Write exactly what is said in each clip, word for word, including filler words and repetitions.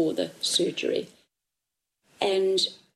before the surgery. And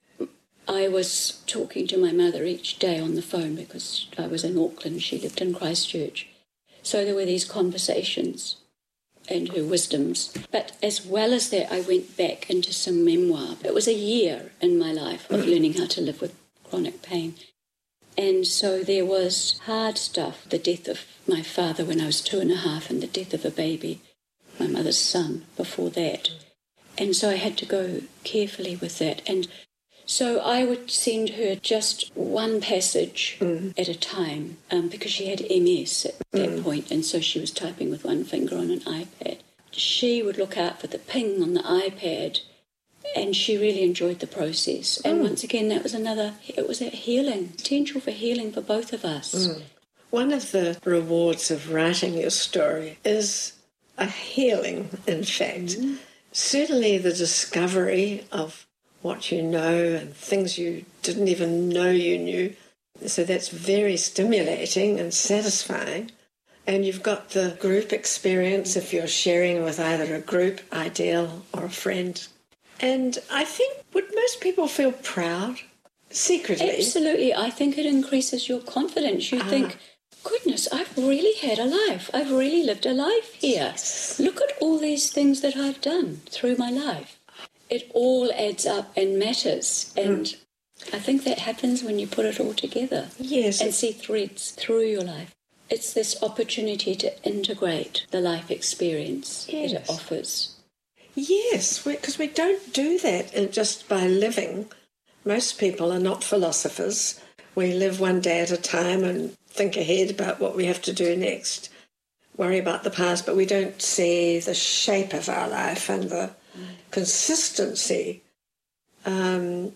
I was talking to my mother each day on the phone because I was in Auckland, she lived in Christchurch. So there were these conversations and her wisdoms. But as well as that, I went back into some memoir. It was a year in my life of learning how to live with chronic pain. And so there was hard stuff, the death of my father when I was two and a half and the death of a baby, my mother's son, before that. And so I had to go carefully with that. And so I would send her just one passage mm. at a time um, because she had M S at that mm. point, and so she was typing with one finger on an iPad. She would look out for the ping on the iPad, and she really enjoyed the process. And mm. once again, that was another, it was a healing, potential for healing for both of us. Mm. One of the rewards of writing your story is a healing, in fact. Mm. Certainly the discovery of what you know and things you didn't even know you knew. So that's very stimulating and satisfying. And you've got the group experience if you're sharing with either a group ideal or a friend. And I think, would most people feel proud secretly? Absolutely. I think it increases your confidence. You ah. think, goodness, I've really had a life. I've really lived a life here. Yes. Look at all these things that I've done through my life. It all adds up and matters. And mm. I think that happens when you put it all together. Yes. And see threads through your life. It's this opportunity to integrate the life experience yes. that it offers. Yes, because we, we don't do that just by living. Most people are not philosophers. We live one day at a time and think ahead about what we have to do next, worry about the past, but we don't see the shape of our life and the mm. consistency. Um,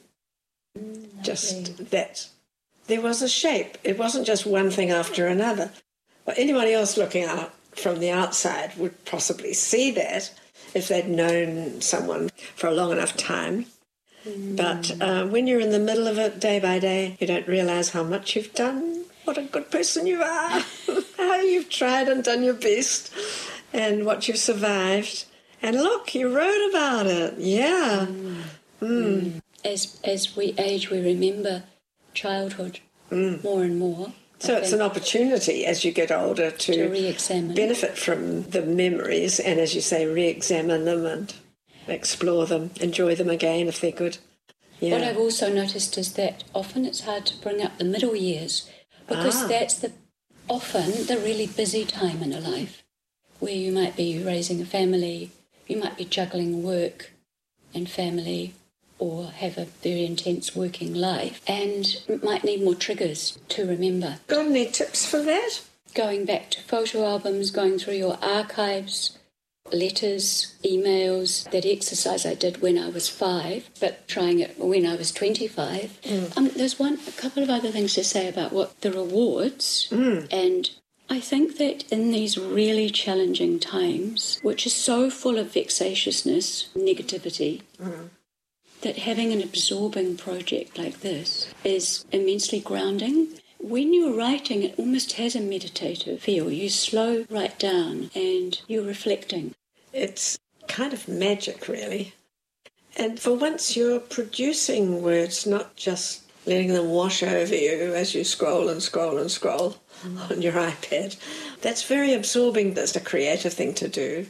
mm, just that there was a shape. It wasn't just one thing after another. But anybody else looking out from the outside would possibly see that if they'd known someone for a long enough time. Mm. But uh, when you're in the middle of it day by day, you don't realise how much you've done, what a good person you are, how you've tried and done your best, and what you've survived. And look, you wrote about it. Yeah. Mm. Mm. Mm. As, as we age, we remember childhood mm. more and more. So it's an opportunity as you get older to, to re-examine, benefit from the memories and, as you say, re-examine them and explore them, enjoy them again if they're good. Yeah. What I've also noticed is that often it's hard to bring up the middle years because ah. that's the often the really busy time in a life where you might be raising a family, you might be juggling work and family, or have a very intense working life, and might need more triggers to remember. Got any tips for that? Going back to photo albums, going through your archives, letters, emails, that exercise I did when I was five, but trying it when I was twenty-five. Mm. Um, there's one, a couple of other things to say about what the rewards, mm. and I think that in these really challenging times, which is so full of vexatiousness, negativity, mm. that having an absorbing project like this is immensely grounding. When you're writing, it almost has a meditative feel. You slow right down and you're reflecting. It's kind of magic, really. And for once you're producing words, not just letting them wash over you as you scroll and scroll and scroll mm. on your iPad. That's very absorbing. That's a creative thing to do.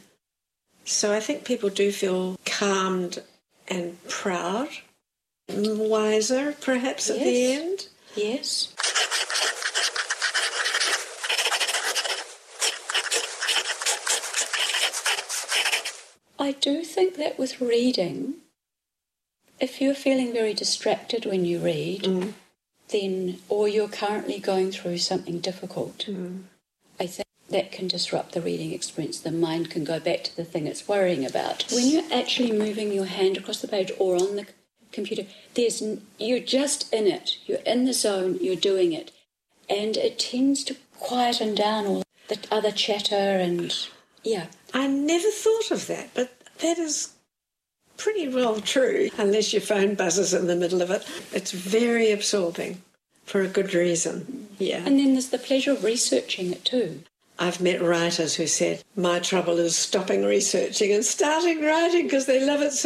So I think people do feel calmed and proud, wiser perhaps at yes. the end. Yes. I do think that with reading, if you're feeling very distracted when you read, mm. then, or you're currently going through something difficult, mm. I think that can disrupt the reading experience. The mind can go back to the thing it's worrying about. When you're actually moving your hand across the page or on the computer, there's you're just in it. You're in the zone, you're doing it. And it tends to quieten down all the other chatter and, yeah. I never thought of that, but that is pretty well true, unless your phone buzzes in the middle of it. It's very absorbing for a good reason, yeah. And then there's the pleasure of researching it too. I've met writers who said, my trouble is stopping researching and starting writing because they love it so